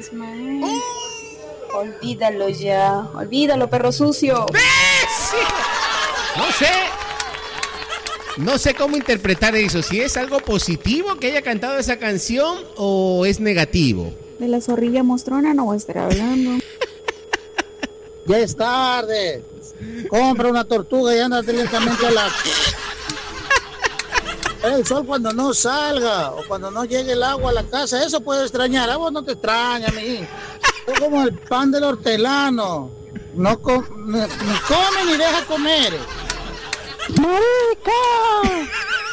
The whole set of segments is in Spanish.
estás, man. Olvídalo ya. Olvídalo, perro sucio. No sé cómo interpretar eso. Si es algo positivo que haya cantado esa canción o es negativo. De la zorrilla mostrona no voy a estar hablando. Ya es tarde. Compra una tortuga y anda lentamente a la... El sol cuando no salga o cuando no llegue el agua a la casa, eso puede extrañar. A vos no te extraña, mi. Es como el pan del hortelano. No ni come ni deja comer. ¡Marica!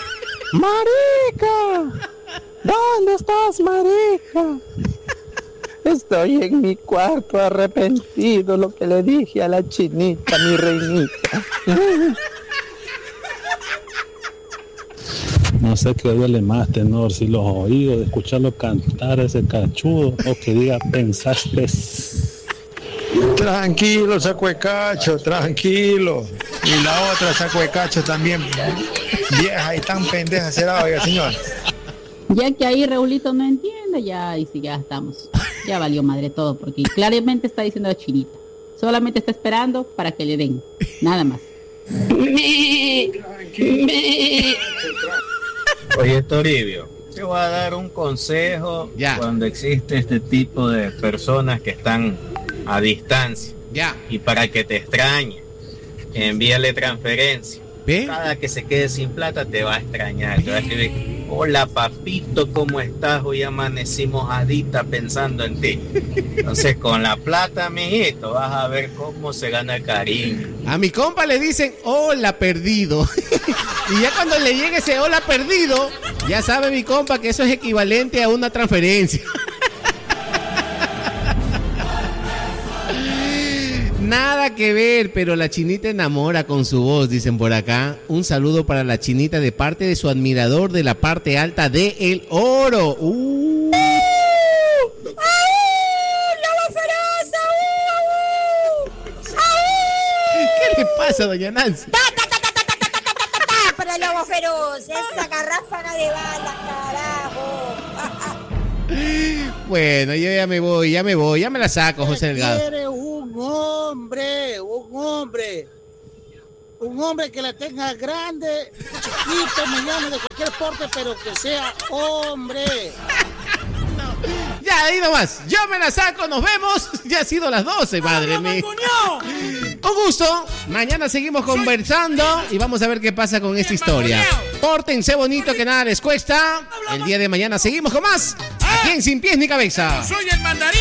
¡Marica! ¿Dónde estás, marica? Estoy en mi cuarto arrepentido, lo que le dije a la chinita, mi reinita. No sé qué duele más, tenor, si los oídos de escucharlo cantar ese cachudo o que diga pensaste. Tranquilo, saco de cacho, tranquilo. Y la otra saco de cacho también, vieja y tan pendeja será, oiga, señor. Ya que ahí Raulito no entiende, ya estamos. Ya valió madre todo, porque claramente está diciendo la chinita. Solamente está esperando para que le den. Nada más. Oye, Toribio, te voy a dar un consejo cuando existe este tipo de personas que están a distancia. Y para que te extrañe, envíale transferencia. Cada que se quede sin plata te va a extrañar. Te va a escribir: hola papito, ¿cómo estás? Hoy amanecimos adita pensando en ti. Entonces con la plata, mijito, vas a ver cómo se gana el cariño. A mi compa le dicen hola perdido. Y ya cuando le llegue ese hola perdido, ya sabe mi compa que eso es equivalente a una transferencia. Nada que ver, pero la chinita enamora con su voz, dicen por acá. Un saludo para la chinita de parte de su admirador de la parte alta de El Oro. ¿Qué le pasa, doña Nancy? Para el lobo feroz, esa garráfaga de balas, carajo. Bueno, yo ya me voy, ya me la saco, José Delgado. Quiere un hombre que la tenga grande, chiquito, mediano, de cualquier porte, pero que sea hombre. Ya, ahí nomás, yo me la saco, nos vemos. Ya ha sido las 12, madre mía. Un gusto, mañana seguimos conversando y vamos a ver qué pasa con esta historia. Pórtense bonito, que nada les cuesta. El día de mañana seguimos con más, aquí en Sin Pies ni Cabeza. Soy el mandarín.